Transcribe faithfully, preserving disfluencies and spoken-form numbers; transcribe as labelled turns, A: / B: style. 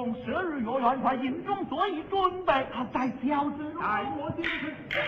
A: 公射日月圆，快营中作揖准备，啊，在小子，
B: 待我进去。